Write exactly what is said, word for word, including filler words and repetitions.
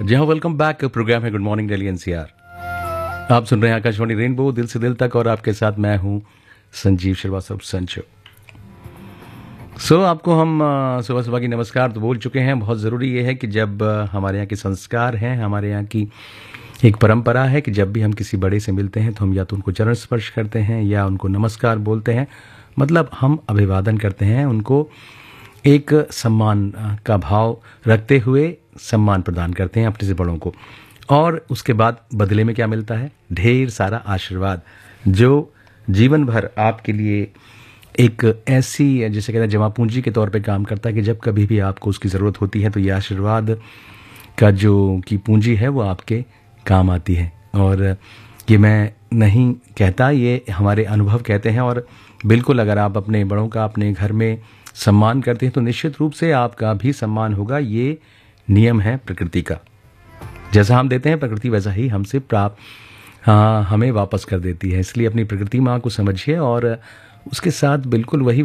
जी हाँ, welcome back. Programme है good morning Delhi NCR. आप सुन रहे हैं आकाशवाणी रेनबो दिल से दिल तक और आपके साथ मैं हूँ संजीव श्रीवास्तव संचो। सो आपको हम सुबह सुबह की नमस्कार तो बोल चुके हैं। बहुत ज़रूरी ये है कि जब अ, हमारे यहाँ के संस्कार हैं, हमारे यहाँ की एक परंपरा है कि जब भी हम किसी बड़े से मिलते हैं तो हम या तो उनको चरण स्पर्श करते हैं या उनको नमस्कार बोलते हैं। मतलब हम अभिवादन करते हैं, उनको एक सम्मान अ, का भाव रखते हुए सम्मान प्रदान करते हैं अपने से बड़ों को। और उसके बाद बदले में क्या मिलता है? ढेर सारा आशीर्वाद, जो जीवन भर आपके लिए एक ऐसी जिसे कहते हैं जमा पूंजी के तौर पे काम करता है कि जब कभी भी आपको उसकी ज़रूरत होती है तो ये आशीर्वाद का जो की पूंजी है वो आपके काम आती है। और ये मैं नहीं कहता, ये हमारे अनुभव कहते हैं। और बिल्कुल अगर आप अपने बड़ों का अपने घर में सम्मान करते हैं तो निश्चित रूप से आपका भी सम्मान होगा। ये नियम है प्रकृति का। जैसा हम देते हैं प्रकृति वैसा ही हमसे प्राप्त हाँ हमें वापस कर देती है। इसलिए अपनी प्रकृति माँ को समझिए और उसके साथ बिल्कुल वही